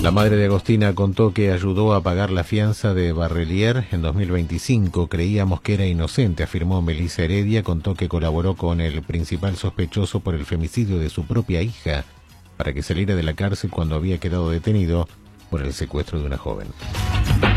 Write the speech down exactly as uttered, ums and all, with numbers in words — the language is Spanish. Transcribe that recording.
La madre de Agostina contó que ayudó a pagar la fianza de Barrelier en dos mil veinticinco. Creíamos que era inocente, afirmó Melissa Heredia. Contó que colaboró con el principal sospechoso por el femicidio de su propia hija para que saliera de la cárcel cuando había quedado detenido por el secuestro de una joven.